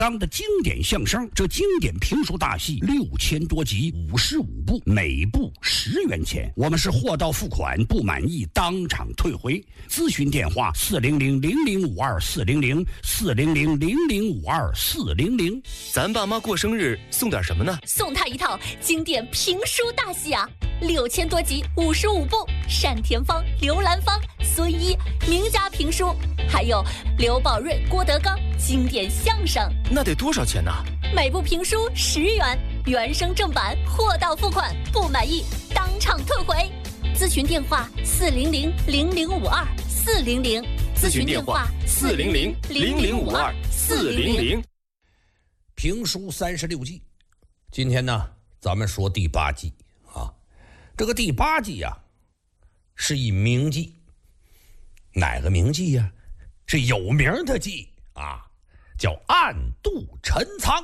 当的经典相声，这经典评书大戏6000多集，55部，每部10元钱。我们是货到付款，不满意当场退回。咨询电话400-0052-400，400-0052-400。 咱爸妈过生日送点什么呢？ 送他一套经典评书大戏啊，6000多集，55部，单田芳、刘兰芳、孙一名家评书，还有刘宝瑞、郭德纲经典相声。 那得多少钱呢？ 每部评书10元，原声正版，货到付款，不满意当场退回。咨询电话400-0052-400， 咨询电话400-0052-400。 评书36季，今天呢，咱们说第8季啊。这个第8季啊，是一名季。哪个名季呀？是有名的季啊，叫暗度陈仓。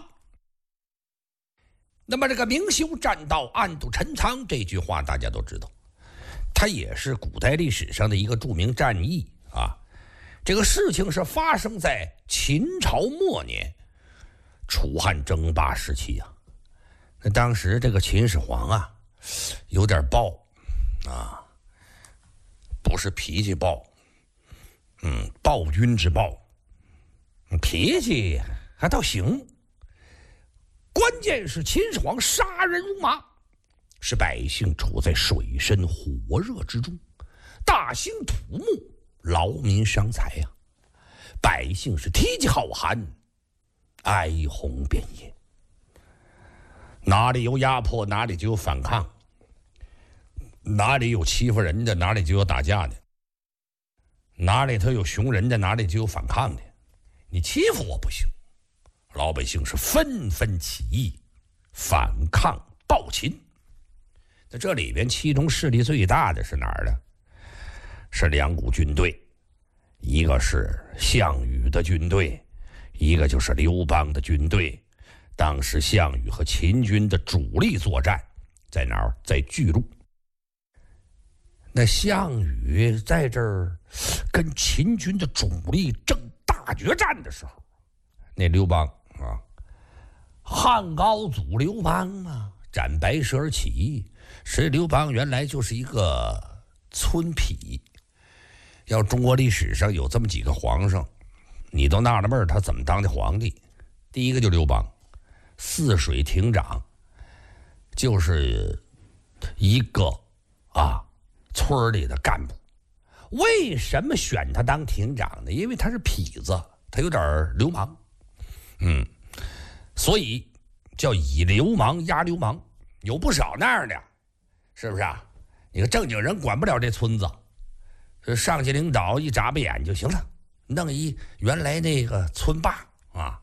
那么这个明修栈道，暗度陈仓这句话大家都知道，它也是古代历史上的一个著名战役啊。这个事情是发生在秦朝末年，楚汉争霸时期啊。那当时这个秦始皇啊，有点暴啊，不是脾气暴，暴君之暴，脾气还倒行。关键是秦始皇杀人如麻，使百姓处在水深火热之中，大兴土木，劳民伤财呀，百姓是体饥好寒，哀鸿遍野。哪里有压迫，哪里就有反抗，哪里有欺负人的，哪里就有打架的，哪里头有熊人的，哪里就有反抗的。你欺负我不行，老百姓是纷纷起义，反抗暴秦。那这里边其中势力最大的是哪儿呢？是两股军队，一个是项羽的军队，一个就是刘邦的军队。当时项羽和秦军的主力作战在哪儿？在巨鹿。那项羽在这儿跟秦军的主力正大决战的时候，那刘邦啊，汉高祖刘邦啊，斩白蛇而起。谁刘邦原来就是一个村痞。要中国历史上有这么几个皇上，你都纳了闷他怎么当的皇帝。第一个就刘邦，泗水亭长，就是一个村里的干部。为什么选他当亭长呢？因为他是痞子，他有点流氓，所以叫以流氓压流氓。有不少那样的，是不是啊？你个正经人管不了这村子，上级领导一眨巴眼就行了，弄一原来那个村霸啊，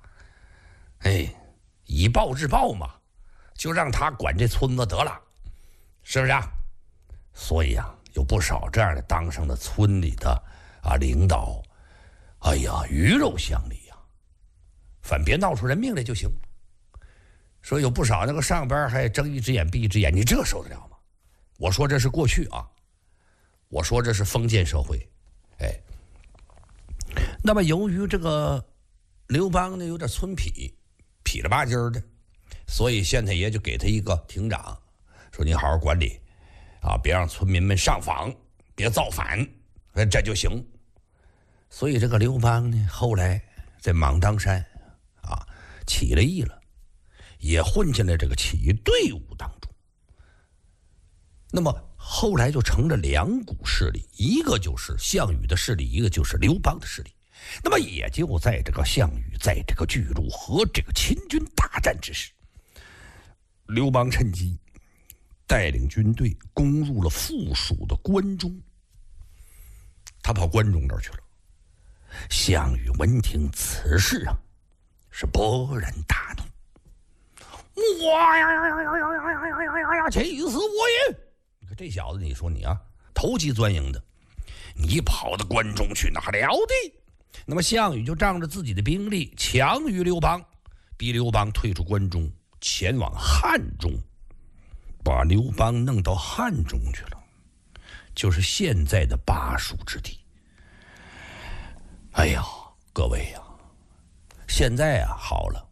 以暴制暴嘛，就让他管这村子得了，是不是啊？所以啊，有不少这样的当上的村里的领导，鱼肉乡里呀，反别闹出人命来就行。说有不少那个上边还睁一只眼闭一只眼，你这受得了吗？我说这是过去啊，我说这是封建社会。那么由于这个刘邦呢有点村痞了吧唧的，所以县太爷就给他一个亭长，说你好好管理别让村民们上访，别造反，这就行。所以这个刘邦呢，后来在邙当山起了义了，也混进了这个起义队伍当中。那么后来就成了两股势力，一个就是项羽的势力，一个就是刘邦的势力。那么也就在这个项羽在这个巨鹿和这个秦军大战之时，刘邦趁机带领军队攻入了附属的关中，他跑关中那儿去了。项羽闻听此事是勃然大怒，气死我也！你看这小子，你说你投机钻营的，你跑到关中去哪了得？那么项羽就仗着自己的兵力强于刘邦，逼刘邦退出关中，前往汉中，把刘邦弄到汉中去了，就是现在的巴蜀之地。各位现在好了，